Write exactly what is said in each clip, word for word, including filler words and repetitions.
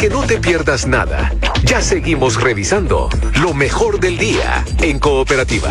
que no te pierdas nada. Ya seguimos revisando lo mejor del día en Cooperativa.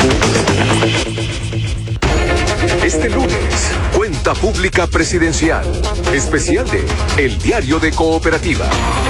Este lunes, Cuenta Pública Presidencial, especial de El Diario de Cooperativa.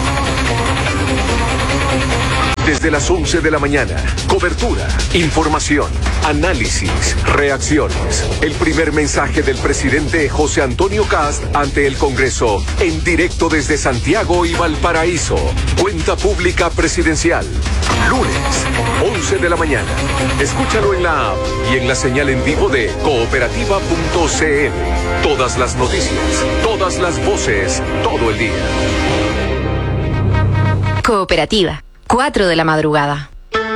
Desde las once de la mañana, cobertura, información, análisis, reacciones. El primer mensaje del presidente José Antonio Kast ante el Congreso, en directo desde Santiago y Valparaíso. Cuenta Pública Presidencial, lunes, once de la mañana. Escúchalo en la app y en la señal en vivo de cooperativa punto c l. Todas las noticias, todas las voces, todo el día. Cooperativa. cuatro de la madrugada.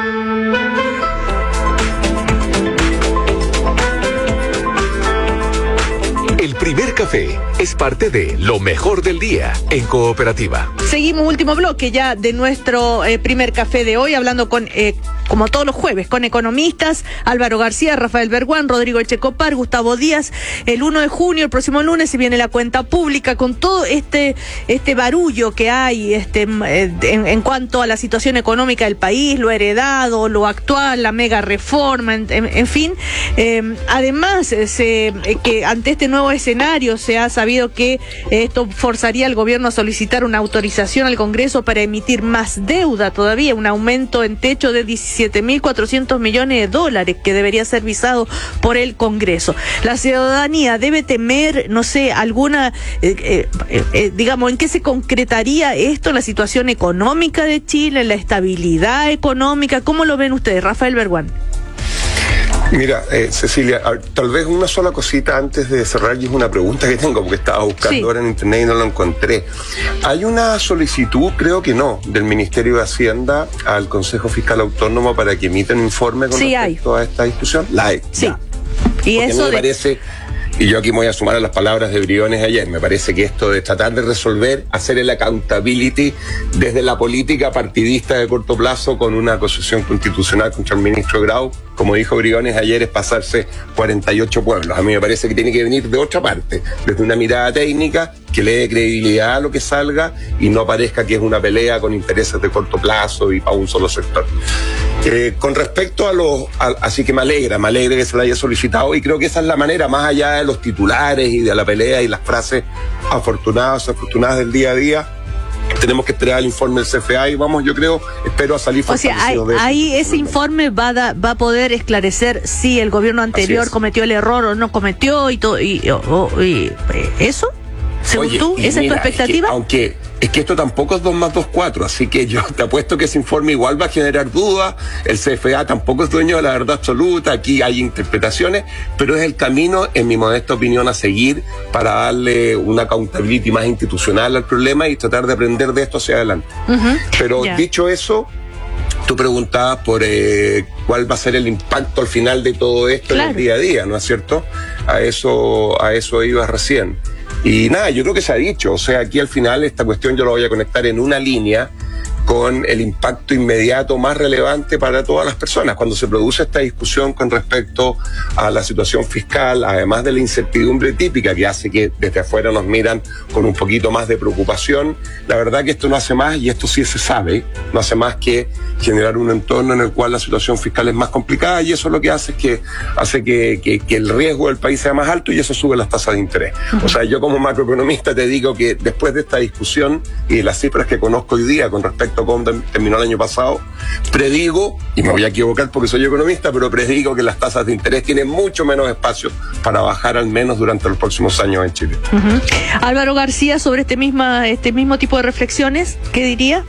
El primer café es parte de lo mejor del día en Cooperativa. Seguimos, último bloque ya de nuestro eh, primer café de hoy, hablando con, eh, como todos los jueves, con economistas, Álvaro García, Rafael Berguán, Rodrigo Echecopar, Gustavo Díaz. El uno de junio, el próximo lunes, se viene la cuenta pública con todo este este barullo que hay este eh, en, en cuanto a la situación económica del país, lo heredado, lo actual, la mega reforma, en, en, en fin. Eh, además, eh, se, eh, que ante este nuevo escenario se ha sabido que esto forzaría al gobierno a solicitar una autorización al Congreso para emitir más deuda todavía, un aumento en techo de diecisiete mil cuatrocientos millones de dólares que debería ser visado por el Congreso. La ciudadanía debe temer, no sé, alguna, eh, eh, eh, digamos, ¿en qué se concretaría esto? ¿La situación económica de Chile, la estabilidad económica? ¿Cómo lo ven ustedes, Rafael Berguán? Mira, eh, Cecilia, tal vez una sola cosita antes de cerrar, y es una pregunta que tengo porque estaba buscando sí. ahora en internet y no lo encontré. ¿Hay una solicitud, creo que no, del Ministerio de Hacienda al Consejo Fiscal Autónomo para que emita un informe con sí, respecto hay. a esta discusión? La hay. Sí. Ya. Y porque eso me de... parece... Y yo aquí me voy a sumar a las palabras de Briones ayer. Me parece que esto de tratar de resolver, hacer el accountability desde la política partidista de corto plazo con una acusación constitucional contra el ministro Grau, como dijo Briones ayer, es pasarse cuarenta y ocho pueblos. A mí me parece que tiene que venir de otra parte, desde una mirada técnica que le dé credibilidad a lo que salga y no parezca que es una pelea con intereses de corto plazo y para un solo sector. Eh, con respecto a los... A, así que me alegra, me alegra que se la haya solicitado y creo que esa es la manera, más allá de los titulares y de la pelea y las frases afortunadas, afortunadas del día a día, tenemos que esperar el informe del C F A y vamos, yo creo, espero a salir fortalecido. O sea, ahí ese, ese informe va, da, va a poder esclarecer si el gobierno anterior cometió el error o no cometió y todo, y, o, y, y ¿eso? Según Oye, tú, ¿esa mira, es tu expectativa? Es que, aunque es que esto tampoco es dos más dos, cuatro, así que yo te apuesto que ese informe igual va a generar dudas. El C F A tampoco es dueño de la verdad absoluta, aquí hay interpretaciones, pero es el camino, en mi modesta opinión, a seguir para darle una accountability más institucional al problema y tratar de aprender de esto hacia adelante. Uh-huh. Pero yeah. dicho eso, tú preguntabas por eh, cuál va a ser el impacto al final de todo esto claro. en el día a día, ¿no es cierto? A eso, a eso ibas recién. Y nada, yo creo que se ha dicho, o sea, aquí al final esta cuestión yo la voy a conectar en una línea con el impacto inmediato más relevante para todas las personas. Cuando se produce esta discusión con respecto a la situación fiscal, además de la incertidumbre típica que hace que desde afuera nos miran con un poquito más de preocupación, la verdad que esto no hace más, y esto sí se sabe, no hace más que generar un entorno en el cual la situación fiscal es más complicada, y eso lo que hace es que hace que, que, que el riesgo del país sea más alto y eso sube las tasas de interés. Uh-huh. O sea, yo como macroeconomista te digo que después de esta discusión y de las cifras que conozco hoy día con respecto a cómo terminó el año pasado, predigo, y me voy a equivocar porque soy economista, pero predigo que las tasas de interés tienen mucho menos espacio para bajar, al menos durante los próximos años en Chile. Uh-huh. Álvaro García, sobre este, misma, este mismo tipo de reflexiones, ¿qué diría?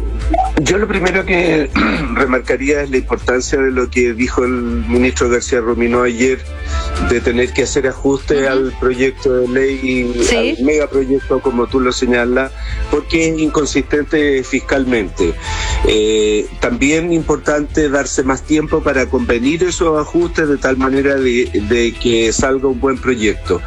Yo lo primero que remarcaría es la importancia de lo que dijo el ministro García Romino ayer, de tener que hacer ajustes uh-huh. al proyecto de ley, ¿sí? al megaproyecto, como tú lo señalas, porque es inconsistente fiscalmente. Eh, también importante darse más tiempo para convenir esos ajustes de tal manera de, de que salga un buen proyecto.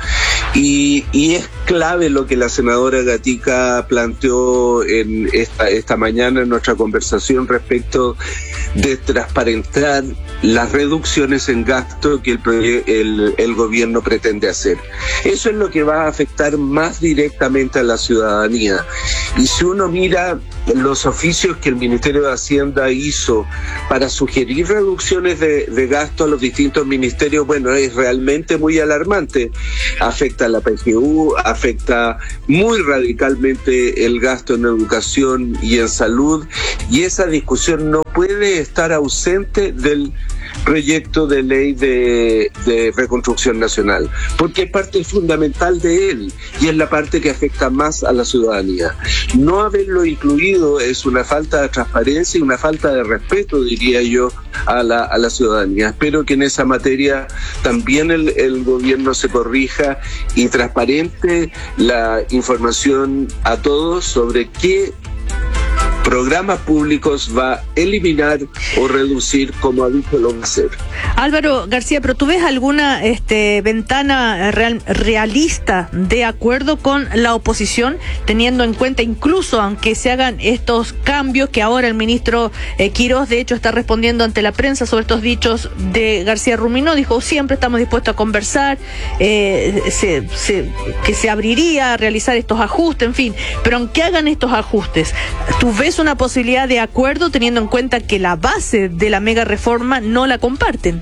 Y, y es clave lo que la senadora Gatica planteó en esta, esta mañana en nuestra conversación respecto de transparentar las reducciones en gasto que el, el, el gobierno pretende hacer. Eso es lo que va a afectar más directamente a la ciudadanía. Y si uno mira los oficios que el Ministerio de Hacienda hizo para sugerir reducciones de, de gasto a los distintos ministerios, bueno, es realmente muy alarmante. Afecta a la P G U, afecta muy radicalmente el gasto en educación y en salud, y esa discusión no puede estar ausente del proyecto de ley de, de reconstrucción nacional, porque es parte fundamental de él y es la parte que afecta más a la ciudadanía. No haberlo incluido es una falta de transparencia y una falta de respeto, diría yo, a la, a la ciudadanía. Espero que en esa materia también el, el gobierno se corrija y transparente la información a todos sobre qué programas públicos va a eliminar o reducir, como ha dicho lo va a hacer. Álvaro García, pero ¿tú ves alguna este, ventana real, realista de acuerdo con la oposición, teniendo en cuenta incluso aunque se hagan estos cambios que ahora el ministro eh, Quirós de hecho está respondiendo ante la prensa sobre estos dichos de García Ruminó? Dijo, siempre estamos dispuestos a conversar, eh, se, se, que se abriría a realizar estos ajustes, en fin, pero aunque hagan estos ajustes, ¿tú ves una posibilidad de acuerdo teniendo en cuenta que la base de la mega reforma no la comparten?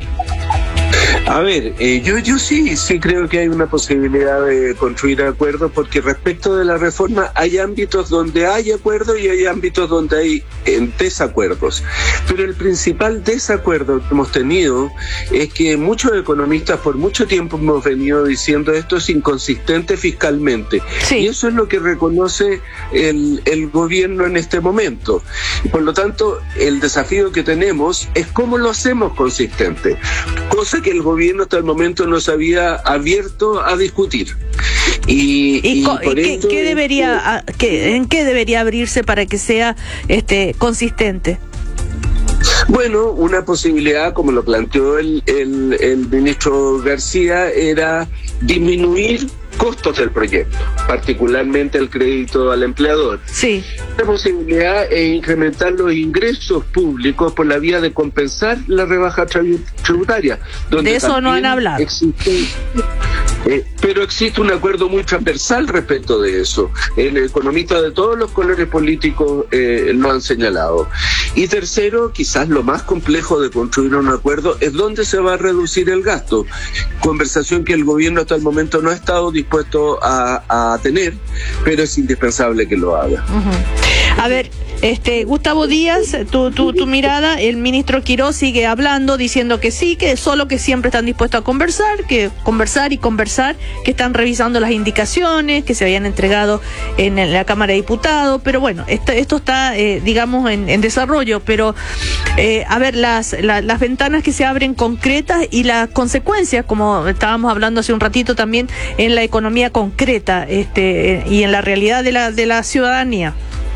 A ver, eh, yo yo sí sí creo que hay una posibilidad de construir acuerdos, porque respecto de la reforma hay ámbitos donde hay acuerdo y hay ámbitos donde hay eh, desacuerdos. Pero el principal desacuerdo que hemos tenido es que muchos economistas por mucho tiempo hemos venido diciendo esto es inconsistente fiscalmente. Sí. Y eso es lo que reconoce el, el gobierno en este momento. Y por lo tanto, el desafío que tenemos es cómo lo hacemos consistente, cosa que el gobierno hasta el momento no se había abierto a discutir. Y, ¿Y, y co- por ¿qué, esto, qué debería, qué, en qué debería abrirse para que sea este consistente? Bueno, una posibilidad, como lo planteó el, el, el ministro García, era disminuir costos del proyecto, particularmente el crédito al empleador. Sí. La posibilidad es incrementar los ingresos públicos por la vía de compensar la rebaja tributaria. Donde de eso no han hablado. Existe, eh, pero existe un acuerdo muy transversal respecto de eso. El economista de todos los colores políticos eh, lo han señalado. Y tercero, quizás lo más complejo de construir un acuerdo es dónde se va a reducir el gasto. Conversación que el gobierno hasta el momento no ha estado dispuesto a, a tener, pero es indispensable que lo haga. Uh-huh. A ver, este Gustavo Díaz, tu, tu, tu mirada, el ministro Quirós sigue hablando, diciendo que sí, que solo que siempre están dispuestos a conversar, que conversar y conversar, que están revisando las indicaciones que se habían entregado en, en la Cámara de Diputados, pero bueno, esto, esto está, eh, digamos, en, en desarrollo, pero eh, a ver, las, la, las ventanas que se abren concretas y las consecuencias, como estábamos hablando hace un ratito también, en la economía concreta este, y en la realidad de la, de la ciudadanía.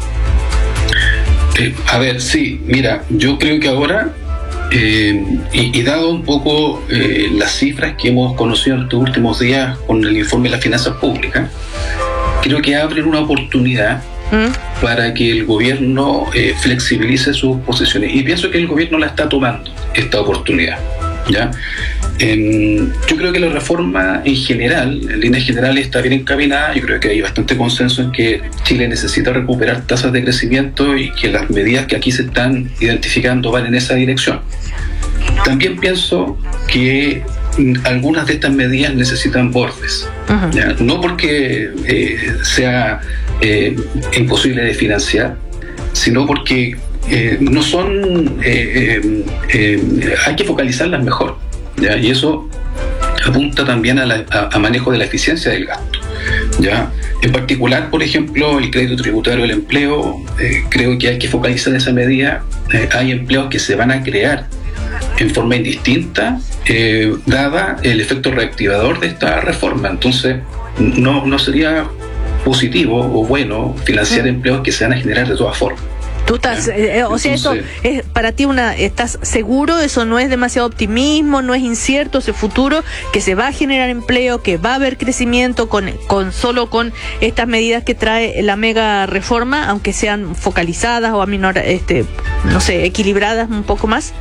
Eh, a ver, sí, mira, yo creo que ahora, eh, y, y dado un poco eh, las cifras que hemos conocido en estos últimos días con el informe de las finanzas públicas, creo que abren una oportunidad ¿Mm? para que el gobierno eh, flexibilice sus posiciones. Y pienso que el gobierno la está tomando, esta oportunidad, ¿ya? Eh, yo creo que la reforma en general, en líneas generales, está bien encaminada. Yo creo que hay bastante consenso en que Chile necesita recuperar tasas de crecimiento y que las medidas que aquí se están identificando van en esa dirección. También pienso que algunas de estas medidas necesitan bordes, uh-huh. ¿ya? No porque eh, sea eh, imposible de financiar, sino porque eh, no son eh, eh, eh, hay que focalizarlas mejor, ¿ya? Y eso apunta también a, la, a, a manejo de la eficiencia del gasto, ¿ya? En particular, por ejemplo, el crédito tributario del empleo, eh, creo que hay que focalizar esa medida. Eh, hay empleos que se van a crear en forma indistinta, eh, dada el efecto reactivador de esta reforma. Entonces, no, no sería positivo o bueno financiar empleos que se van a generar de todas formas. Tú estás, eh, o sea, Entonces, eso es para ti una, ¿estás seguro? ¿Eso no es demasiado optimismo? ¿No es incierto ese futuro? ¿Que se va a generar empleo? ¿Que va a haber crecimiento con, con solo con estas medidas que trae la mega reforma, aunque sean focalizadas o a menor, este, no sé, equilibradas un poco más?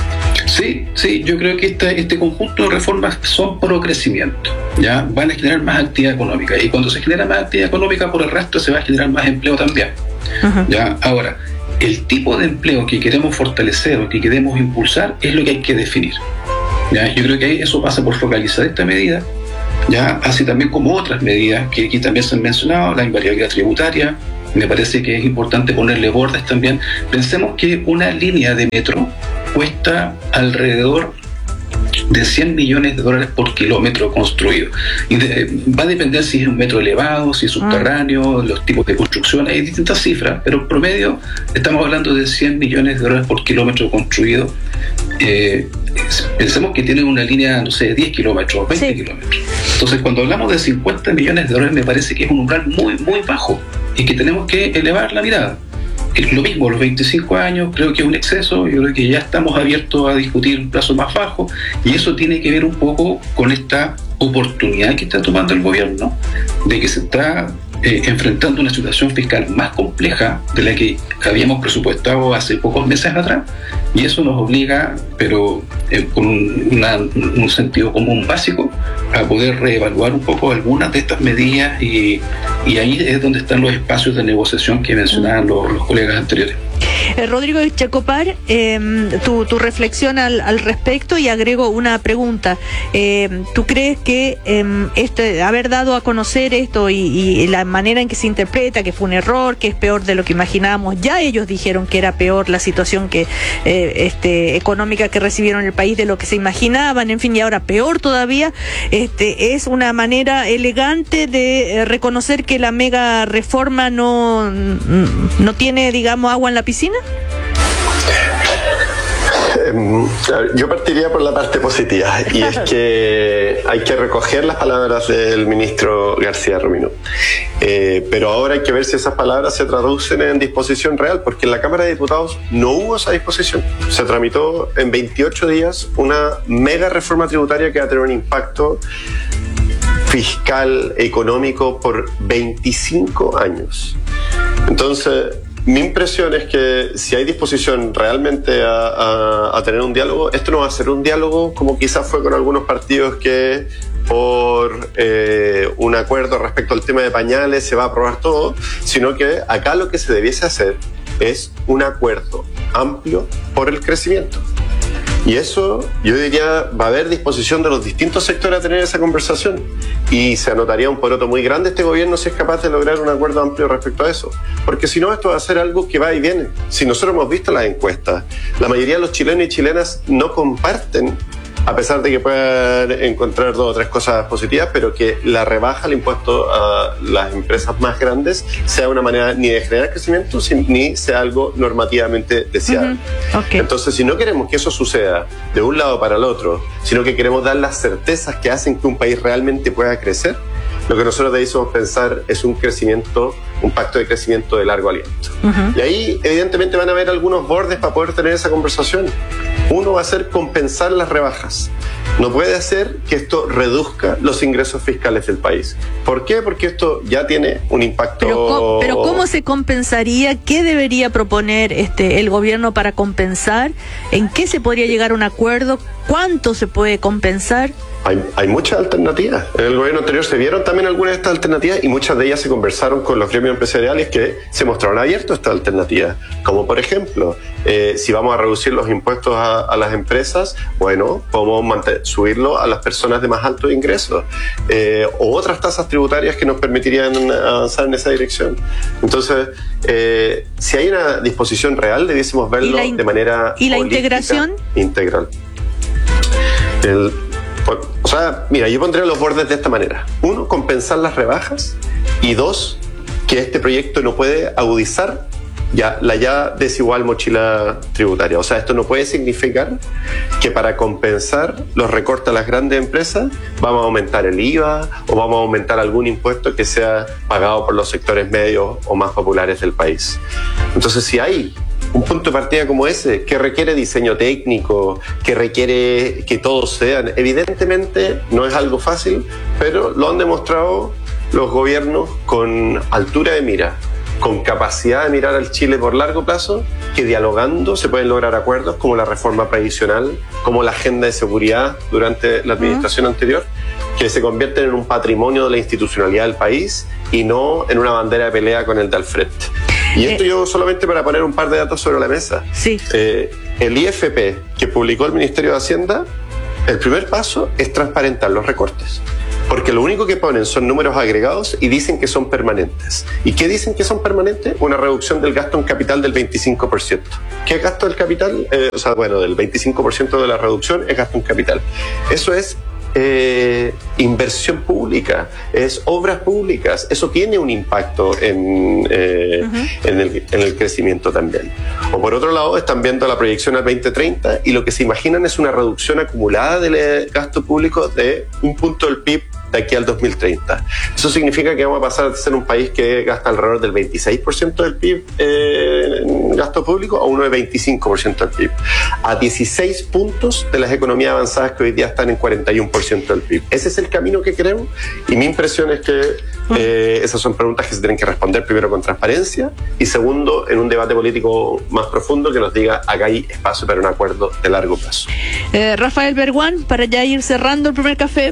Sí, sí, yo creo que este, este conjunto de reformas son pro crecimiento, ¿ya? Van a generar más actividad económica, y cuando se genera más actividad económica, por el resto se va a generar más empleo también. Uh-huh. ¿Ya? Ahora, el tipo de empleo que queremos fortalecer o que queremos impulsar es lo que hay que definir, ¿ya? Yo creo que eso pasa por focalizar esta medida, ¿ya? Así también como otras medidas que aquí también se han mencionado, la invariabilidad tributaria. Me parece que es importante ponerle bordes también. Pensemos que una línea de metro cuesta alrededor de cien millones de dólares por kilómetro construido. Y de, va a depender si es un metro elevado, si es subterráneo, ah. los tipos de construcción, hay distintas cifras, pero en promedio estamos hablando de cien millones de dólares por kilómetro construido. Eh, pensemos que tiene una línea, no sé, diez kilómetros, veinte sí. kilómetros. Entonces, cuando hablamos de cincuenta millones de dólares, me parece que es un umbral muy, muy bajo y que tenemos que elevar la mirada. Lo mismo, los veinticinco años creo que es un exceso. Yo creo que ya estamos abiertos a discutir un plazo más bajo, y eso tiene que ver un poco con esta oportunidad que está tomando el gobierno, de que se está eh, enfrentando una situación fiscal más compleja de la que habíamos presupuestado hace pocos meses atrás, y eso nos obliga, pero eh, con un, una, un sentido común básico, a poder reevaluar un poco algunas de estas medidas, y, y ahí es donde están los espacios de negociación que mencionaban los, los colegas anteriores. Eh, Rodrigo Checopar, eh, tu, tu reflexión al, al respecto, y agrego una pregunta. Eh, ¿Tú crees que eh, este, haber dado a conocer esto y, y la manera en que se interpreta, que fue un error, que es peor de lo que imaginábamos, ya ellos dijeron que era peor la situación que eh, este, económica que recibieron el país de lo que se imaginaban, en fin, y ahora peor todavía, este, es una manera elegante de eh, reconocer que la mega reforma no, no tiene, digamos, agua en la piscina? Yo partiría por la parte positiva, y es que hay que recoger las palabras del ministro García Rominó, eh, pero ahora hay que ver si esas palabras se traducen en disposición real, porque en la Cámara de Diputados no hubo esa disposición. Se tramitó en veintiocho días una mega reforma tributaria que va a tener un impacto fiscal, económico por veinticinco años. Entonces, mi impresión es que si hay disposición realmente a, a, a tener un diálogo, esto no va a ser un diálogo como quizás fue con algunos partidos que por eh, un acuerdo respecto al tema de pañales se va a aprobar todo, sino que acá lo que se debiese hacer es un acuerdo amplio por el crecimiento. Y eso, yo diría, va a haber disposición de los distintos sectores a tener esa conversación. Y se anotaría un poroto muy grande este gobierno si es capaz de lograr un acuerdo amplio respecto a eso. Porque si no, esto va a ser algo que va y viene. Si nosotros hemos visto las encuestas, la mayoría de los chilenos y chilenas no comparten, a pesar de que puedan encontrar dos o tres cosas positivas, pero que la rebaja al impuesto a las empresas más grandes sea una manera ni de generar crecimiento, ni sea algo normativamente deseable. Uh-huh. Okay. Entonces, si no queremos que eso suceda de un lado para el otro, sino que queremos dar las certezas que hacen que un país realmente pueda crecer, lo que nosotros debemos pensar es un crecimiento, un pacto de crecimiento de largo aliento. Uh-huh. Y ahí, evidentemente, van a haber algunos bordes para poder tener esa conversación. Uno va a ser compensar las rebajas. No puede hacer que esto reduzca los ingresos fiscales del país. ¿Por qué? Porque esto ya tiene un impacto... Pero ¿cómo, pero ¿cómo se compensaría? ¿Qué debería proponer este el gobierno para compensar? ¿En qué se podría llegar a un acuerdo? ¿Cuánto se puede compensar? Hay, hay muchas alternativas. En el gobierno anterior se vieron también algunas de estas alternativas, y muchas de ellas se conversaron con los gremios empresariales que se mostraron abiertos a estas alternativas. Como por ejemplo, eh, si vamos a reducir los impuestos a, a las empresas, bueno, podemos mantener, subirlo a las personas de más altos ingresos, eh, o otras tasas tributarias que nos permitirían avanzar en esa dirección. Entonces, eh, si hay una disposición real, debiésemos verlo in- de manera ¿Y la integración? Integral. El, O sea, mira, yo pondría los bordes de esta manera. Uno, compensar las rebajas. Y dos, que este proyecto no puede agudizar ya la ya desigual mochila tributaria. O sea, esto no puede significar que para compensar los recortes a las grandes empresas vamos a aumentar el I V A o vamos a aumentar algún impuesto que sea pagado por los sectores medios o más populares del país. Entonces, si hay un punto de partida como ese, que requiere diseño técnico, que requiere que todos sean, evidentemente no es algo fácil, pero lo han demostrado los gobiernos con altura de mira, con capacidad de mirar al Chile por largo plazo, que dialogando se pueden lograr acuerdos como la reforma previsional, como la agenda de seguridad durante la administración uh-huh. anterior, que se convierten en un patrimonio de la institucionalidad del país y no en una bandera de pelea con el de al frente. Y esto yo solamente para poner un par de datos sobre la mesa. Sí. Eh, el I F P que publicó el Ministerio de Hacienda, el primer paso es transparentar los recortes. Porque lo único que ponen son números agregados y dicen que son permanentes. ¿Y qué dicen que son permanentes? Una reducción del gasto en capital del veinticinco por ciento. ¿Qué es gasto del capital? Eh, o sea, bueno, del veinticinco por ciento de la reducción es gasto en capital. Eso es Eh, inversión pública, es obras públicas, eso tiene un impacto en, eh, uh-huh. en, el, en el crecimiento también. O por otro lado, están viendo la proyección al veinte treinta y lo que se imaginan es una reducción acumulada del gasto público de un punto del P I B de aquí al dos mil treinta. Eso significa que vamos a pasar de ser un país que gasta alrededor del veintiséis por ciento del P I B eh, en gasto público a uno de veinticinco por ciento del P I B. A dieciséis puntos de las economías avanzadas que hoy día están en cuarenta y uno por ciento del P I B. Ese es el camino que queremos y mi impresión es que eh, esas son preguntas que se tienen que responder primero con transparencia y segundo en un debate político más profundo que nos diga acá hay espacio para un acuerdo de largo plazo. Eh, Rafael Berguán, para ya ir cerrando el primer café.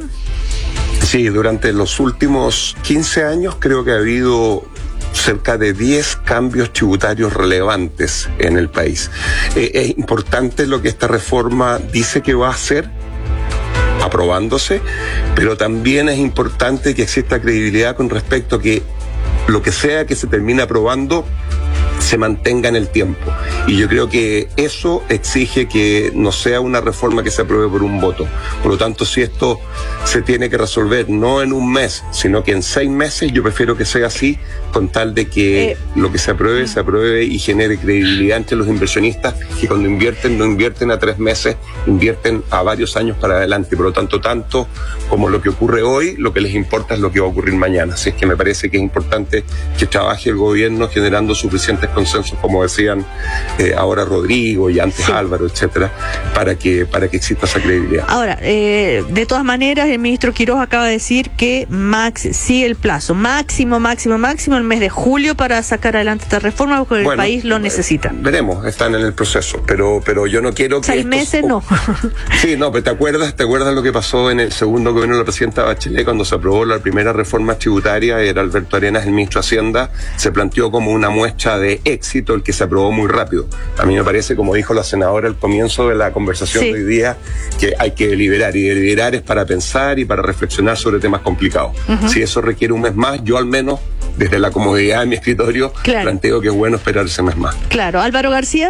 Sí, durante los últimos quince años creo que ha habido cerca de diez cambios tributarios relevantes en el país. Eh, es importante lo que esta reforma dice que va a hacer, aprobándose, pero también es importante que exista credibilidad con respecto a que lo que sea que se termine aprobando se mantenga en el tiempo. Y yo creo que eso exige que no sea una reforma que se apruebe por un voto. Por lo tanto, si esto se tiene que resolver no en un mes, sino que en seis meses, yo prefiero que sea así, con tal de que eh, lo que se apruebe, se apruebe y genere credibilidad entre los inversionistas, que cuando invierten, no invierten a tres meses, invierten a varios años para adelante. Por lo tanto, tanto como lo que ocurre hoy, lo que les importa es lo que va a ocurrir mañana. Así es que me parece que es importante que trabaje el gobierno generando suficientes consensos, como decían eh, ahora Rodrigo y antes sí. Álvaro, etcétera, para que para que exista esa credibilidad. Ahora, eh, de todas maneras, el ministro Quiroz acaba de decir que max sigue el plazo, máximo, máximo, máximo el mes de julio para sacar adelante esta reforma, porque bueno, el país lo necesita. Veremos, están en el proceso, pero pero yo no quiero que seis meses no. Sí, no, pero te acuerdas, te acuerdas lo que pasó en el segundo gobierno de la presidenta Bachelet cuando se aprobó la primera reforma tributaria. Era Alberto Arenas el ministro de Hacienda, se planteó como una muestra de éxito el que se aprobó muy rápido. A mí me parece, como dijo la senadora al comienzo de la conversación sí. de hoy día, que hay que deliberar, y deliberar es para pensar y para reflexionar sobre temas complicados. Uh-huh. Si eso requiere un mes más, yo al menos desde la comodidad de mi escritorio claro. planteo que es bueno esperar ese mes más. Claro. Álvaro García.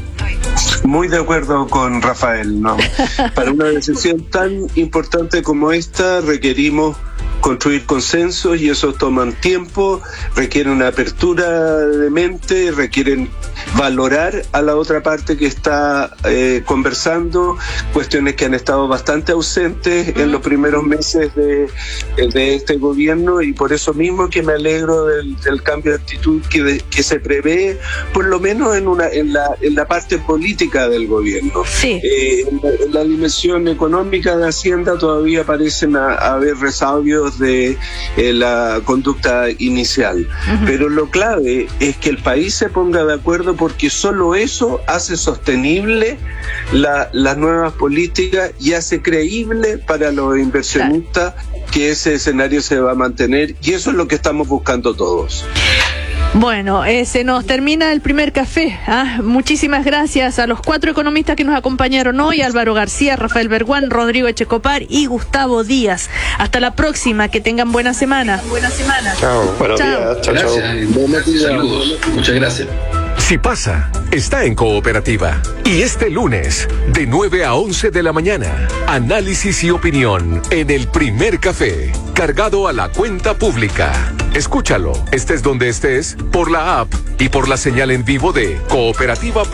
Muy de acuerdo con Rafael, ¿no? Para una decisión tan importante como esta requerimos construir consensos y esos toman tiempo, requieren una apertura de mente, requieren valorar a la otra parte que está eh, conversando, cuestiones que han estado bastante ausentes en los primeros meses de, de este gobierno, y por eso mismo que me alegro del, del cambio de actitud que, de, que se prevé, por lo menos en una en la, en la parte política del gobierno. Sí. Eh, en, la, en la dimensión económica de Hacienda todavía parecen a, a haber resabios de eh, la conducta inicial. Uh-huh. Pero lo clave es que el país se ponga de acuerdo, porque solo eso hace sostenible la, las nuevas políticas y hace creíble para los inversionistas claro. que ese escenario se va a mantener, y eso es lo que estamos buscando todos. Bueno, eh, se nos termina el primer café. ¿ah? Muchísimas gracias a los cuatro economistas que nos acompañaron hoy: Álvaro García, Rafael Berguán, Rodrigo Echecopar y Gustavo Díaz. Hasta la próxima, que tengan buena semana. Buena semana. Chao. Buenos chao. días. Chao, gracias. chao. Saludos. Muchas gracias. Si pasa, está en Cooperativa. Y este lunes, de nueve a once de la mañana, análisis y opinión en el primer café, cargado a la cuenta pública. Escúchalo, estés donde estés, por la app y por la señal en vivo de cooperativa.